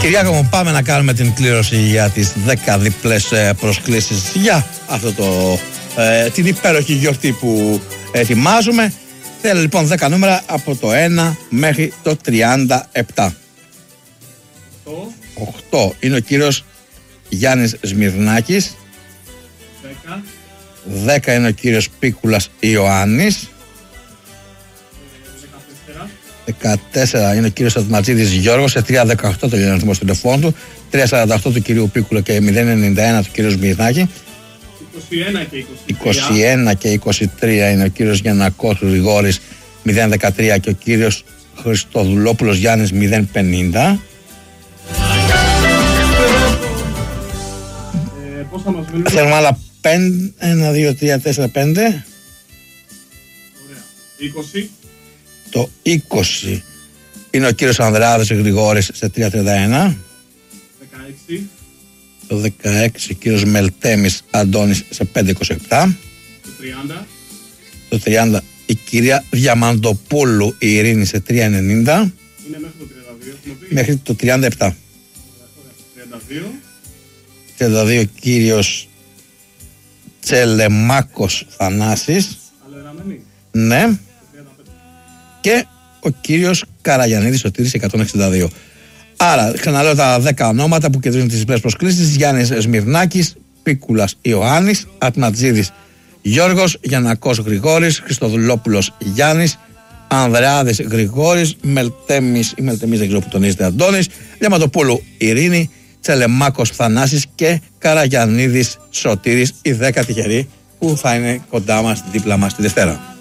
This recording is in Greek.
Κυριάκο μου, πάμε να κάνουμε την κλήρωση για τις 10 διπλές προσκλήσεις για αυτό την υπέροχη γιορτή που ετοιμάζουμε. Θέλω λοιπόν 10 νούμερα από το 1 μέχρι το 37. 8 είναι ο κύριος Γιάννης Σμυρνάκης. 10 είναι ο κύριος Πίκουλας Ιωάννης. 14 είναι ο κύριος Ατματζίδης Γιώργος. Σε 318 το αριθμό του τηλεφώνου του. 348 του κυρίου Πίκουλα και 091 του κύριου Σμυρνάκη. 21 και 23 είναι ο κύριος Γιαννακός Γρηγόρης 013 και ο κύριος Χριστοδουλόπουλος Γιάννης 050. Θέλουμε άλλα 5, 1, 2, 3, 4, 5. Ωραία. 20. Το 20 είναι ο κύριος Ανδρεάδης Γρηγόρης σε 331. 16. Το 16 ο κύριος Μελτέμις Αντώνης σε 527. Το 30. Το 30 η κυρία Διαμαντοπούλου η Ειρήνη σε 390. Είναι μέχρι το 32. Μέχρι το 37. 32. 32 κύριος Τσελεμάκος Θανάσης. Ναι. Και ο κύριος Καραγιαννίδης Σωτήρης 162. Άρα ξαναλέω τα 10 ονόματα που κερδίζουν τις διπλές προσκλήσεις: Γιάννης Σμυρνάκης, Πίκουλας Ιωάννης, Ατματζίδης Γιώργος, Γιαννακός Γρηγόρης, Χριστοδουλόπουλος Γιάννης, Ανδρεάδης Γρηγόρης, Μελτέμις δεν ξέρω που τονίζεται Αντώνης, Διαμαντοπούλου Ειρήνη, Τσελεμάκος Θανάσης και Καραγιαννίδης Σωτήρης, οι 10 τυχεροί που θα είναι κοντά μας, δίπλα μας τη Δευτέρα.